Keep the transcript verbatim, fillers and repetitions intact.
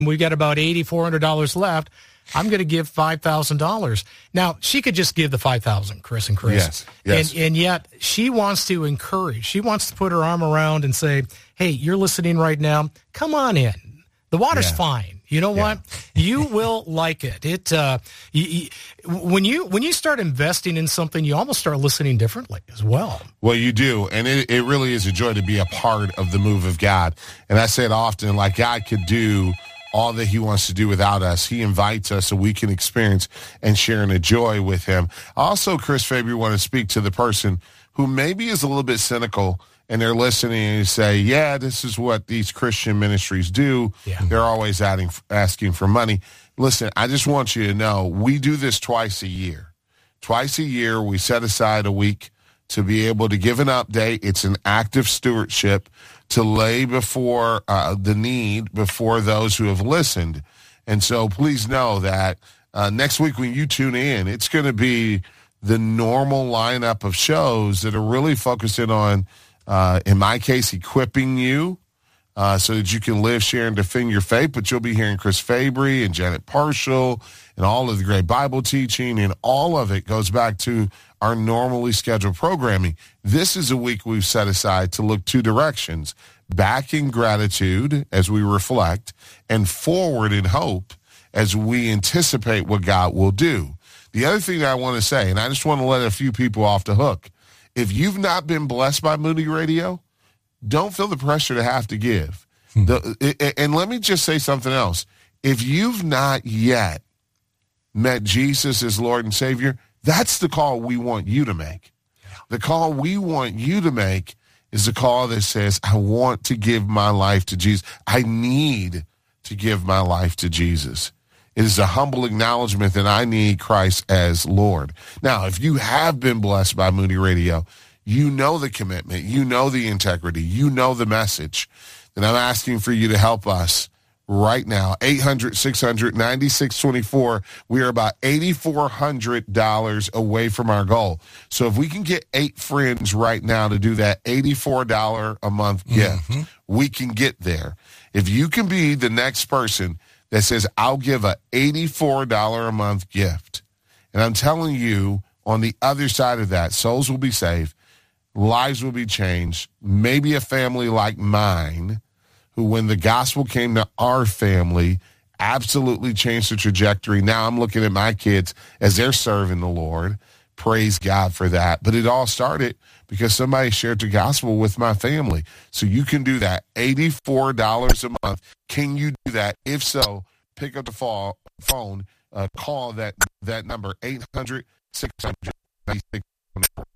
we got about eight thousand four hundred dollars left. I'm going to give five thousand dollars. Now, she could just give the five thousand dollars, Chris and Chris. Yes, yes. And, and yet she wants to encourage. She wants to put her arm around and say, hey, you're listening right now. Come on in. The water's Yeah. fine. You know Yeah. what? You will like it. It uh, you, you, when you when you start investing in something, you almost start listening differently as well. Well, you do, and it, it really is a joy to be a part of the move of God. And I say it often, like God could do all that he wants to do without us. He invites us so we can experience and share in the joy with him. Also, Chris Fabry, want to speak to the person who maybe is a little bit cynical and they're listening and you say, yeah, this is what these Christian ministries do. Yeah. They're always adding, asking for money. Listen, I just want you to know we do this twice a year. Twice a year, we set aside a week to be able to give an update. It's an active stewardship to lay before uh, the need before those who have listened. And so please know that uh, next week when you tune in, it's going to be the normal lineup of shows that are really focusing on, uh, in my case, equipping you uh, so that you can live, share, and defend your faith. But you'll be hearing Chris Fabry and Janet Parshall and all of the great Bible teaching, and all of it goes back to our normally scheduled programming. This is a week we've set aside to look two directions, back in gratitude as we reflect, and forward in hope as we anticipate what God will do. The other thing that I want to say, and I just want to let a few people off the hook, if you've not been blessed by Moody Radio, don't feel the pressure to have to give. Hmm. The, and let me just say something else. If you've not yet met Jesus as Lord and Savior, that's the call we want you to make. The call we want you to make is the call that says, I want to give my life to Jesus. I need to give my life to Jesus. It is a humble acknowledgement that I need Christ as Lord. Now, if you have been blessed by Moody Radio, you know the commitment, you know the integrity, you know the message, then I'm asking for you to help us right now. eight hundred, six hundred, ninety-six twenty-four. We are about eight thousand four hundred dollars away from our goal. So if we can get eight friends right now to do that eighty-four dollars a month gift, mm-hmm. we can get there. If you can be the next person that says, I'll give a eighty-four dollars a month gift. And I'm telling you, on the other side of that, souls will be saved, lives will be changed, maybe a family like mine, who when the gospel came to our family, absolutely changed the trajectory. Now I'm looking at my kids as they're serving the Lord. Praise God for that. But it all started because somebody shared the gospel with my family. So you can do that. eighty-four dollars a month. Can you do that? If so, pick up the phone, uh, call that, that number, eight hundred, six hundred, ninety-six twenty-four.